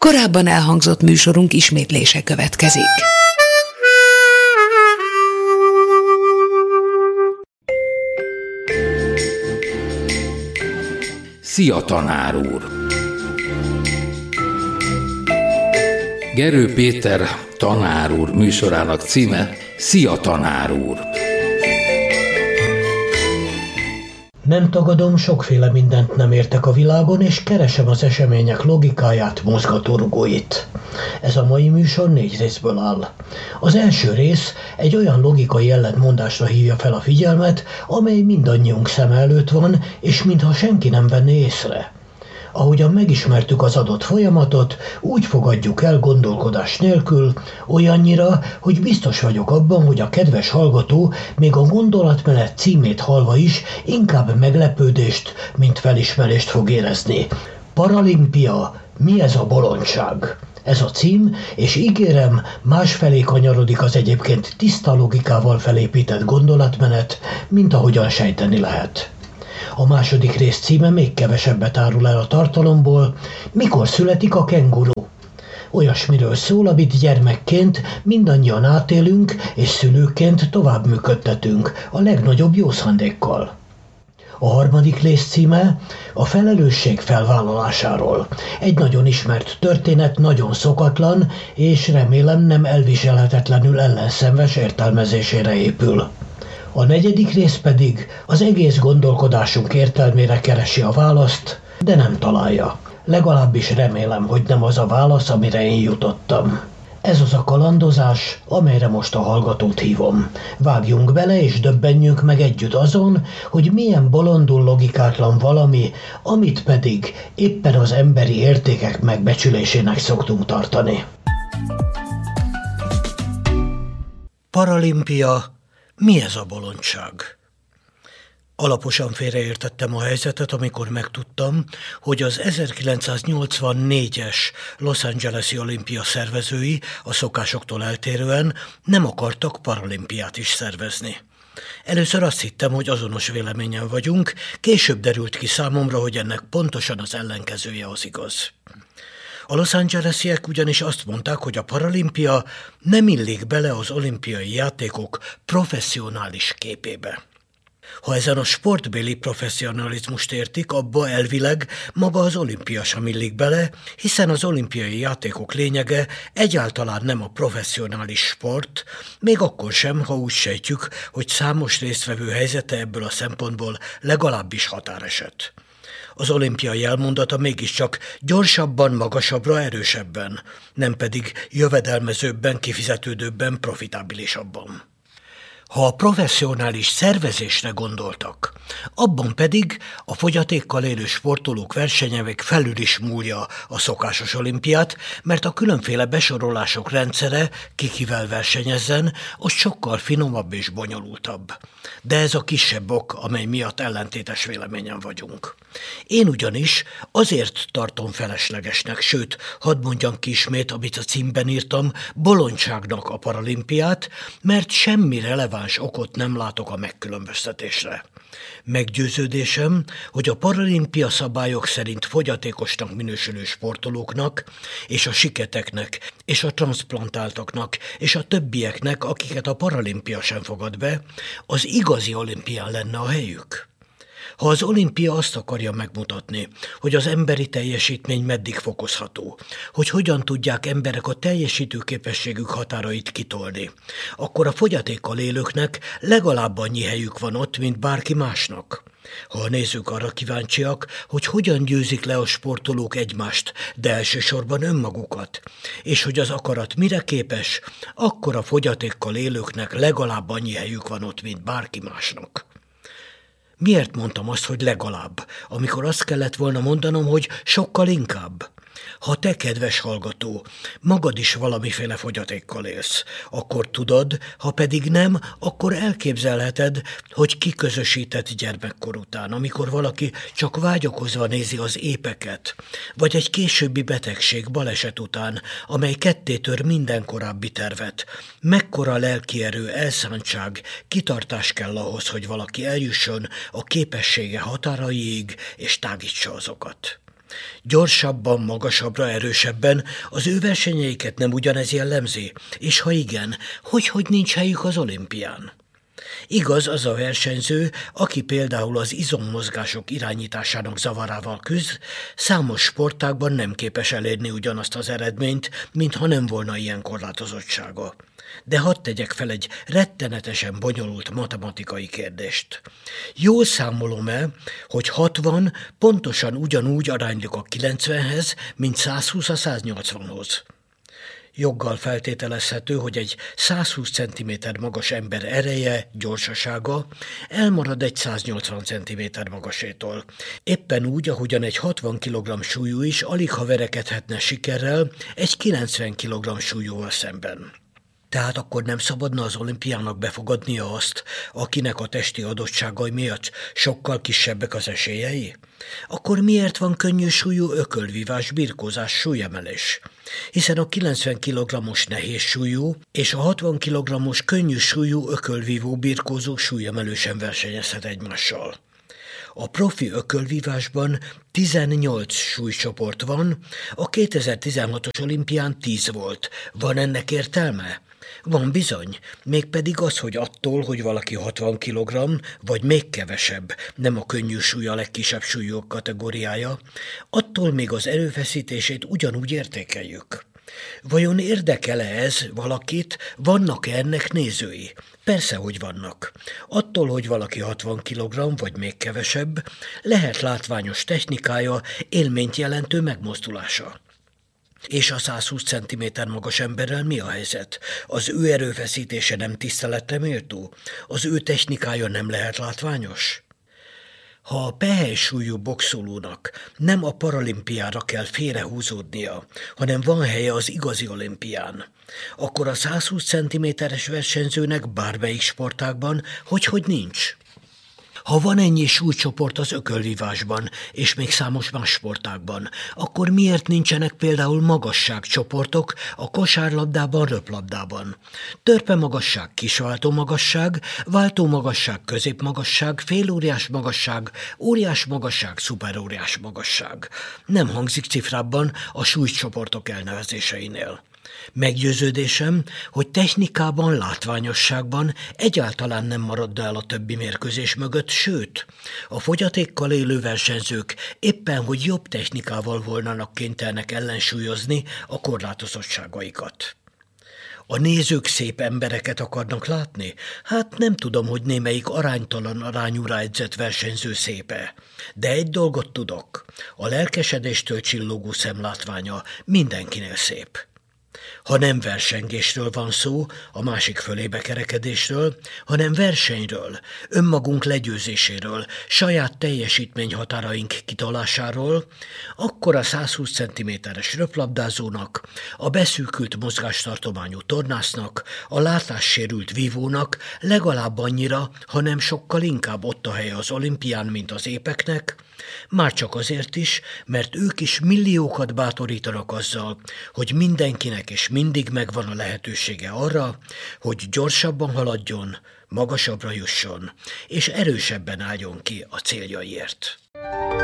Korábban elhangzott műsorunk ismétlése következik. Szia, tanár úr! Gerő Péter tanár úr műsorának címe Szia, tanár úr! Nem tagadom, sokféle mindent nem értek a világon, és keresem az események logikáját, mozgatórugóit. Ez a mai műsor 4 részből áll. Az első rész egy olyan logikai ellentmondásra hívja fel a figyelmet, amely mindannyiunk szem előtt van, és mintha senki nem venné észre. Ahogyan megismertük az adott folyamatot, úgy fogadjuk el gondolkodás nélkül, olyannyira, hogy biztos vagyok abban, hogy a kedves hallgató még a gondolatmenet címét hallva is inkább meglepődést, mint felismerést fog érezni. Paralimpia, mi ez a bolondság? Ez a cím, és ígérem, másfelé kanyarodik az egyébként tiszta logikával felépített gondolatmenet, mint ahogyan sejteni lehet. A második rész címe még kevesebbet árul el a tartalomból, mikor születik a kenguru. Olyasmiről szól, amit gyermekként mindannyian átélünk, és szülőként tovább működtetünk, a legnagyobb jó szándékkal. A harmadik rész címe a felelősség felvállalásáról. Egy nagyon ismert történet, nagyon szokatlan, és remélem nem elviselhetetlenül ellenszenves értelmezésére épül. A negyedik rész pedig az egész gondolkodásunk értelmére keresi a választ, de nem találja. Legalábbis remélem, hogy nem az a válasz, amire én jutottam. Ez az a kalandozás, amelyre most a hallgatót hívom. Vágjunk bele és döbbenjünk meg együtt azon, hogy milyen bolondul logikátlan valami, amit pedig éppen az emberi értékek megbecsülésének szoktunk tartani. Paralimpia. Mi ez a bolondság? Alaposan félreértettem a helyzetet, amikor megtudtam, hogy az 1984-es Los Angeles-i olimpia szervezői a szokásoktól eltérően nem akartak paralimpiát is szervezni. Először azt hittem, hogy azonos véleményen vagyunk, később derült ki számomra, hogy ennek pontosan az ellenkezője az igaz. A Los Angeles-iek ugyanis azt mondták, hogy a paralimpia nem illik bele az olimpiai játékok professzionális képébe. Ha ezen a sportbéli professzionalizmust értik, abba elvileg maga az olimpia sem illik bele, hiszen az olimpiai játékok lényege egyáltalán nem a professzionális sport, még akkor sem, ha úgy sejtjük, hogy számos résztvevő helyzete ebből a szempontból legalábbis határeset. Az olimpiai elmondata mégiscsak gyorsabban, magasabbra, erősebben, nem pedig jövedelmezőbben, kifizetődőbben, profitábilisabban. Ha a professzionális szervezésre gondoltak, abban pedig a fogyatékkal élő sportolók versenye még felül is múlja a szokásos olimpiát, mert a különféle besorolások rendszere, kivel versenyezzen, az sokkal finomabb és bonyolultabb. De ez a kisebb ok, amely miatt ellentétes véleményen vagyunk. Én ugyanis azért tartom feleslegesnek, sőt, hadd mondjam ki ismét, amit a címben írtam, bolondságnak a paralimpiát, mert semmi releváns okot nem látok a megkülönböztetésre. Meggyőződésem, hogy a paralimpia szabályok szerint fogyatékosnak minősülő sportolóknak, és a siketeknek, és a transzplantáltaknak, és a többieknek, akiket a paralimpia sem fogad be, az igazi olimpián lenne a helyük. Ha az olimpia azt akarja megmutatni, hogy az emberi teljesítmény meddig fokozható, hogy hogyan tudják emberek a teljesítőképességük határait kitolni, akkor a fogyatékkal élőknek legalább annyi helyük van ott, mint bárki másnak. Ha a nézők arra kíváncsiak, hogy hogyan győzik le a sportolók egymást, de elsősorban önmagukat, és hogy az akarat mire képes, akkor a fogyatékkal élőknek legalább annyi helyük van ott, mint bárki másnak. Miért mondtam azt, hogy legalább, amikor azt kellett volna mondanom, hogy sokkal inkább? Ha te, kedves hallgató, magad is valamiféle fogyatékkal élsz, akkor tudod, ha pedig nem, akkor elképzelheted, hogy kiközösített gyermekkor után, amikor valaki csak vágyakozva nézi az épeket, vagy egy későbbi betegség, baleset után, amely kettétör minden korábbi tervet. Mekkora lelkierő, elszántság, kitartás kell ahhoz, hogy valaki eljusson a képessége határaiig és tágítsa azokat. Gyorsabban, magasabbra, erősebben az ő versenyeiket nem ugyanez jellemzi? És ha igen, hogy nincs helyük az olimpián? Igaz az a versenyző, aki például az izommozgások irányításának zavarával küzd, számos sportágban nem képes elérni ugyanazt az eredményt, mintha nem volna ilyen korlátozottsága. De hadd tegyek fel egy rettenetesen bonyolult matematikai kérdést. Jól számolom-e, hogy 60 pontosan ugyanúgy aránylik a 90-hez, mint 120 a 180-hoz? Joggal feltételezhető, hogy egy 120 cm magas ember ereje, gyorsasága elmarad egy 180 cm magasétól. Éppen úgy, ahogyan egy 60 kg súlyú is aligha verekedhetne sikerrel egy 90 kg súlyúval szemben. Tehát akkor nem szabadna az olimpiának befogadnia azt, akinek a testi adottságai miatt sokkal kisebbek az esélyei? Akkor miért van könnyű súlyú ökölvívás, birkózás, súlyemelés? Hiszen a 90 kg-os nehéz súlyú és a 60 kg-os könnyű súlyú ökölvívó birkózó súlyemelő sem versenyezhet egymással. A profi ökölvívásban 18 súlycsoport van, a 2016-os olimpián 10 volt. Van ennek értelme? Van bizony, mégpedig az, hogy attól, hogy valaki 60 kg, vagy még kevesebb, nem a könnyű súly a legkisebb súlyok kategóriája, attól még az erőfeszítését ugyanúgy értékeljük. Vajon érdekel-e ez valakit, vannak-e ennek nézői? Persze, hogy vannak. Attól, hogy valaki 60 kg, vagy még kevesebb, lehet látványos technikája, élményt jelentő megmozdulása. És a 120 cm magas emberrel mi a helyzet? Az ő erőfeszítése nem tiszteletre méltó? Az ő technikája nem lehet látványos? Ha a pehely-súlyú boxolónak nem a paralimpiára kell félrehúzódnia, hanem van helye az igazi olimpián, akkor a 120 cm-es versenyzőnek bármelyik sportágban hogy nincs. Ha van ennyi súlycsoport az ökölvívásban, és még számos más sportágban, akkor miért nincsenek például magasságcsoportok a kosárlabdában, röplabdában? Törpemagasság, kisváltómagasság, váltómagasság, középmagasság, félóriás magasság, óriás magasság, szuperóriás magasság. Nem hangzik cifrábban a súlycsoportok elnevezéseinél. Meggyőződésem, hogy technikában, látványosságban egyáltalán nem maradna el a többi mérkőzés mögött, sőt, a fogyatékkal élő versenyzők éppen, hogy jobb technikával volnának kénytelenek ellensúlyozni a korlátozottságaikat. A nézők szép embereket akarnak látni? Hát nem tudom, hogy némelyik aránytalan arányúra edzett versenyző szépe. De egy dolgot tudok, a lelkesedéstől csillogó szemlátványa mindenkinél szép. Ha nem versengésről van szó, a másik fölébe kerekedésről, hanem versenyről, önmagunk legyőzéséről, saját teljesítményhatáraink kitolásáról, akkor a 120 cm-es röplabdázónak, a beszűkült mozgástartományú tornásznak, a látássérült vívónak legalább annyira, hanem sokkal inkább ott a helye az olimpián, mint az épeknek, már csak azért is, mert ők is milliókat bátorítanak azzal, hogy mindenkinek és mindig megvan a lehetősége arra, hogy gyorsabban haladjon, magasabbra jusson, és erősebben álljon ki a céljaiért.